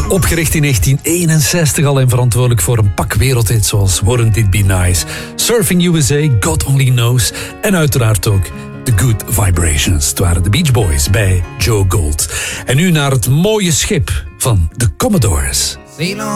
Opgericht in 1961 al en verantwoordelijk voor een pak wereldhits zoals Wouldn't It Be Nice, Surfing USA, God Only Knows en uiteraard ook The Good Vibrations. Het waren de Beach Boys bij Joe Gold. En nu naar het mooie schip van de Commodores. Sail on.